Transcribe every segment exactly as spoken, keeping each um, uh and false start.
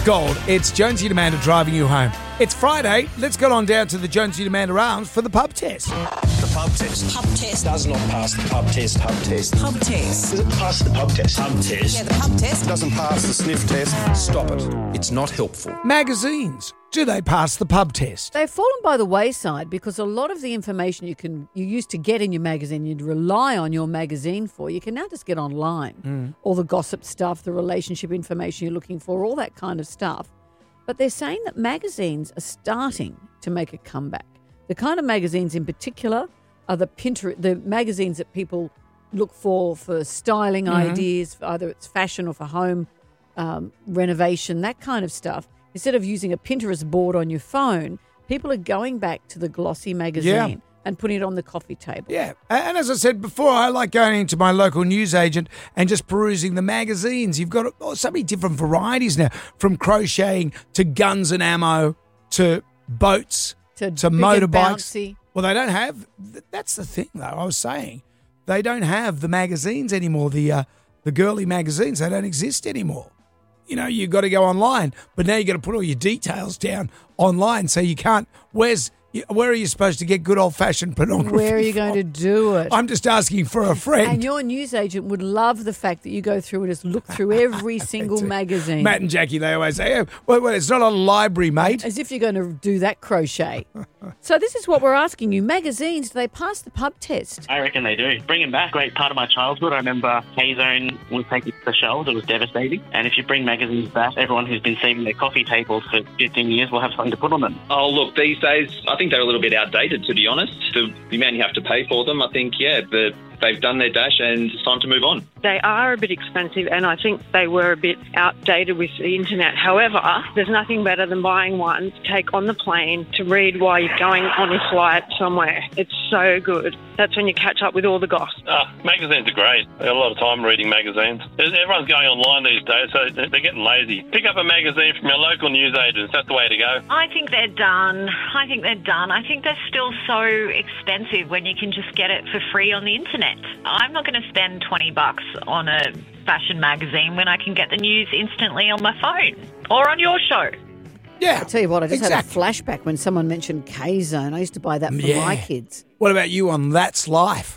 Gold. It's Jonesy and Amanda driving you home. It's Friday. Let's get on down to the Jonesy and Amanda Arms for the pub test. The pub test. Pub test. Does not pass the pub test. Pub test. Pub test. Does it pass the pub test? Pub test. Yeah, the pub test. Doesn't pass the sniff test. Stop it. It's not helpful. Magazines. Do they pass the pub test? They've fallen by the wayside because a lot of the information you can you used to get in your magazine, you'd rely on your magazine for, you can now just get online. Mm. All the gossip stuff, the relationship information you're looking for, all that kind of stuff. But they're saying that magazines are starting to make a comeback. The kind of magazines in particular are the Pinterest, the magazines that people look for for styling Mm-hmm. ideas, for either it's fashion or for home um, renovation, that kind of stuff. Instead of using a Pinterest board on your phone, people are going back to the glossy magazine Yeah. and putting it on the coffee table. Yeah, and as I said before, I like going into my local newsagent and just perusing the magazines. You've got oh, so many different varieties now, from crocheting to guns and ammo to boats To to big and motorbikes. bouncy. Well, they don't have. That's the thing, though. I was saying they don't have the magazines anymore. The uh, the girly magazines, they don't exist anymore. You know, you've got to go online, but now you've got to put all your details down online, so you can't. Where's where are you supposed to get good old fashioned pornography? Where are you going to do it? I'm just asking for a friend. And your newsagent would love the fact that you go through and just look through every single magazine. Matt and Jackie, they always say, oh, well, well, it's not a library, mate. As if you're going to do that crochet. So this is what we're asking you. Magazines, do they pass the pub test? I reckon they do. Bring them back. Great part of my childhood. I remember K-Zone was taking the shelves. It was devastating. And if you bring magazines back, everyone who's been saving their coffee tables for fifteen years will have something to put on them. Oh, look, these days, I think they're a little bit outdated, to be honest. The, the amount you have to pay for them, I think, yeah, the, they've done their dash and it's time to move on. They are a bit expensive and I think they were a bit outdated with the internet. However, there's nothing better than buying one to take on the plane to read while you're going on a flight somewhere. It's so good. That's when you catch up with all the goss. Ah, magazines are great. I got a lot of time reading magazines. Everyone's going online these days, so they're getting lazy. Pick up a magazine from your local newsagents. That's the way to go. I think they're done. I think they're done. I think they're still so expensive when you can just get it for free on the internet. I'm not going to spend twenty bucks on a fashion magazine when I can get the news instantly on my phone or on your show. Yeah. I tell you what, I just exactly. had a flashback when someone mentioned K-Zone. I used to buy that for Yeah. my kids. What about you on That's Life?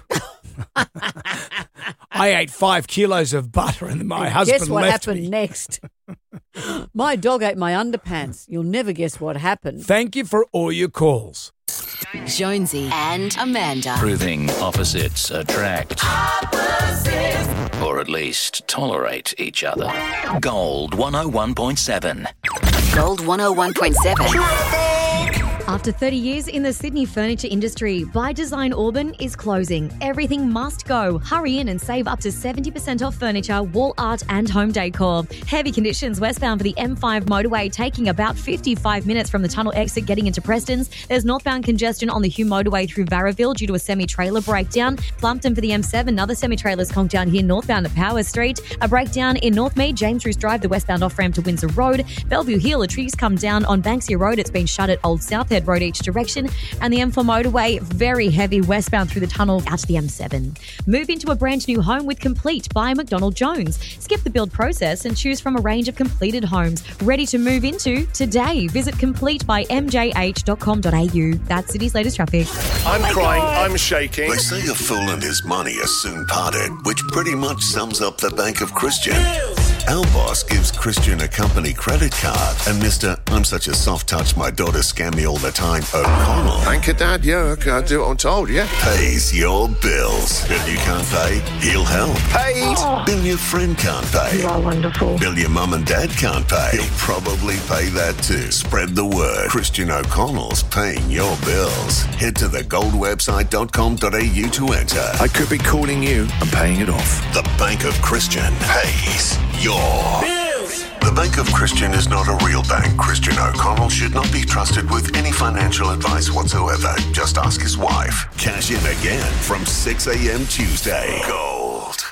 I ate five kilos of butter and my And husband guess what left happened me. next? My dog ate my underpants. You'll never guess what happened. Thank you for all your calls. Jonesy and Amanda. Proving opposites attract. Opposites. Or at least tolerate each other. Gold one oh one point seven. Gold one oh one point seven. After thirty years in the Sydney furniture industry, By Design Auburn is closing. Everything must go. Hurry in and save up to seventy percent off furniture, wall art and home decor. Heavy conditions westbound for the M five motorway, taking about fifty-five minutes from the tunnel exit getting into Prestons. There's northbound congestion on the Hume motorway through Varraville due to a semi-trailer breakdown. Plumpton for the M seven, another semi-trailer's conked down here northbound at Power Street. A breakdown in Northmead, James Roos Drive, the westbound off-ramp to Windsor Road. Bellevue Hill, a tree's come down on Banksia Road. It's been shut at Old Southhead Road each direction. And the M four motorway, very heavy westbound through the tunnel out to the M seven. Move into a brand new home with Complete by McDonald Jones. Skip the build process and choose from a range of completed homes ready to move into today. Visit complete by m j h dot com dot a u. That's City's latest traffic. I'm oh crying, God. I'm shaking. They say a fool and his money are soon parted, which pretty much sums up the Bank of Christian. Our boss gives Christian a company credit card, and Mister I'm such a soft touch, my daughter scam me all the time, O'Connell. Thank you, Dad. Yeah, okay, I'll do what I'm told, yeah. Pays your bills. Bill you can't pay, he'll help. Paid. Oh. Bill your friend can't pay. You are wonderful. Bill your mum and dad can't pay. He'll probably pay that too. Spread the word. Christian O'Connell's paying your bills. Head to the gold website dot com dot a u to enter. I could be calling you and paying it off. The Bank of Christian pays your bills. The Bank of Christian is not a real bank. Christian O'Connell should not be trusted with any financial advice whatsoever. Just ask his wife. Cash in again from six a.m. Tuesday. Gold.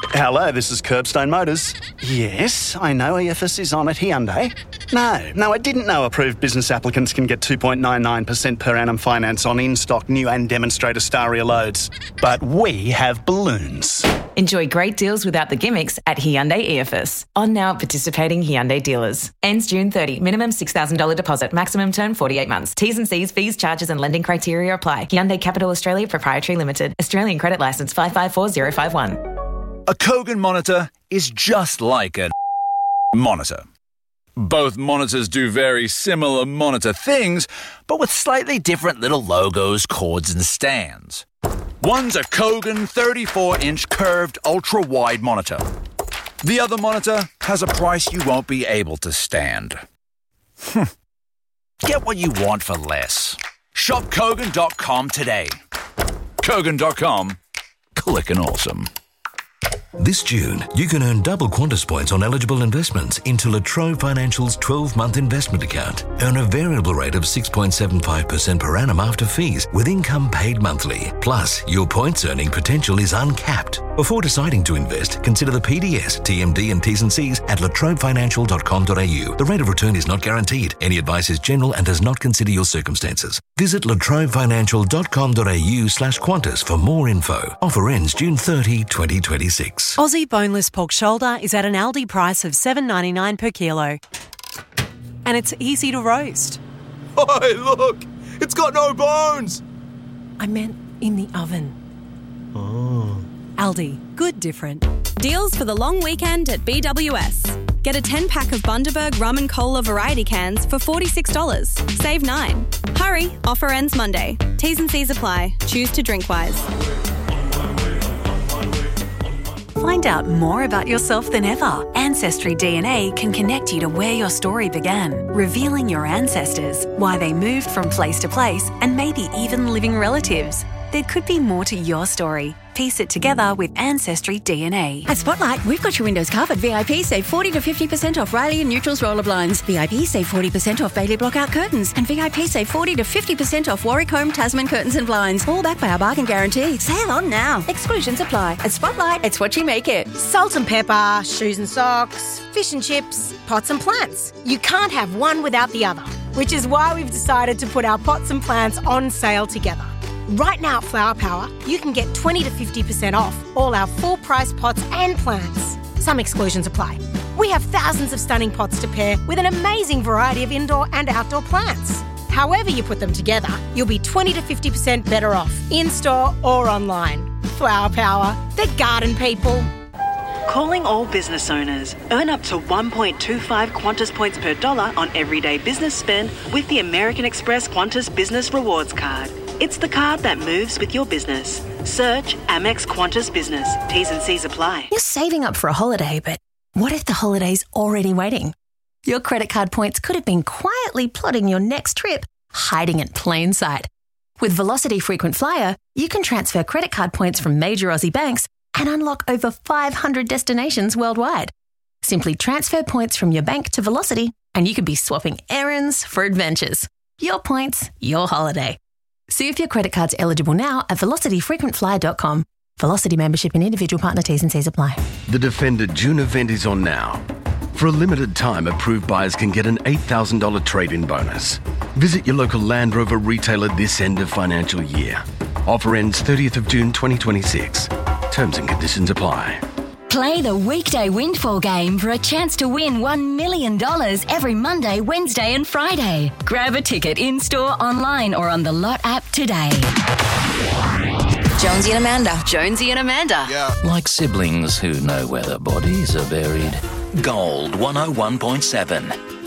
Hello, this is Curbstone Motors. Yes, I know E F S is on at Hyundai. No, no, I didn't know approved business applicants can get two point nine nine percent per annum finance on in-stock new and demonstrator Staria loads. But we have balloons. Enjoy great deals without the gimmicks at Hyundai E F S. On now at participating Hyundai dealers. Ends June thirtieth. Minimum six thousand dollars deposit. Maximum term forty-eight months. T's and C's, fees, charges and lending criteria apply. Hyundai Capital Australia Proprietary Limited. Australian credit licence five five four zero five one. A Kogan monitor is just like a monitor. Both monitors do very similar monitor things, but with slightly different little logos, cords and stands. One's a Kogan thirty-four inch curved ultra-wide monitor. The other monitor has a price you won't be able to stand. Get what you want for less. Shop Kogan dot com today. Kogan dot com. Clickin' awesome. This June, you can earn double Qantas points on eligible investments into La Trobe Financial's twelve-month investment account. Earn a variable rate of six point seven five percent per annum after fees with income paid monthly. Plus, your points earning potential is uncapped. Before deciding to invest, consider the P D S, T M D and T's and C's at la trobe financial dot com dot a u. The rate of return is not guaranteed. Any advice is general and does not consider your circumstances. Visit la trobe financial dot com dot a u slash Qantas for more info. Offer ends June thirtieth, twenty twenty-six. Aussie boneless pork shoulder is at an Aldi price of seven dollars ninety-nine per kilo. And it's easy to roast. Hey, look! It's got no bones! I meant in the oven. Oh. Aldi. Good different. Deals for the long weekend at B W S. Get a ten pack of Bundaberg Rum and Cola variety cans for forty-six dollars. Save nine. Hurry, offer ends Monday. T's and C's apply. Choose to drink wise. Find out more about yourself than ever. Ancestry D N A can connect you to where your story began, revealing your ancestors, why they moved from place to place, and maybe even living relatives. There could be more to your story. Piece it together with Ancestry D N A. At Spotlight, we've got your windows covered. V I P save forty to fifty percent off Riley and Neutrals roller blinds. V I P save forty percent off Bailey Blockout curtains. And V I P save forty to fifty percent off Warwick Home Tasman curtains and blinds. All backed by our bargain guarantee. Sale on now. Exclusions apply. At Spotlight, it's what you make it. Salt and pepper, shoes and socks, fish and chips, pots and plants. You can't have one without the other. Which is why we've decided to put our pots and plants on sale together. Right now at Flower Power, you can get twenty to fifty percent off all our full-price pots and plants. Some exclusions apply. We have thousands of stunning pots to pair with an amazing variety of indoor and outdoor plants. However you put them together, you'll be twenty to fifty percent better off, in-store or online. Flower Power, the garden people. Calling all business owners. Earn up to one point two five Qantas points per dollar on everyday business spend with the American Express Qantas Business Rewards Card. It's the card that moves with your business. Search Amex Qantas Business. T's and C's apply. You're saving up for a holiday, but what if the holiday's already waiting? Your credit card points could have been quietly plotting your next trip, hiding in plain sight. With Velocity Frequent Flyer, you can transfer credit card points from major Aussie banks and unlock over five hundred destinations worldwide. Simply transfer points from your bank to Velocity and you could be swapping errands for adventures. Your points, your holiday. See if your credit card's eligible now at velocity frequent flyer dot com. Velocity membership and individual partner T's and C's apply. The Defender June event is on now. For a limited time, approved buyers can get an eight thousand dollars trade-in bonus. Visit your local Land Rover retailer this end of financial year. Offer ends thirtieth of June twenty twenty-six. Terms and conditions apply. Play the weekday windfall game for a chance to win one million dollars every Monday, Wednesday and Friday. Grab a ticket in-store, online or on the Lot app today. Jonesy and Amanda. Jonesy and Amanda. Yeah. Like siblings who know where their bodies are buried. Gold one oh one point seven.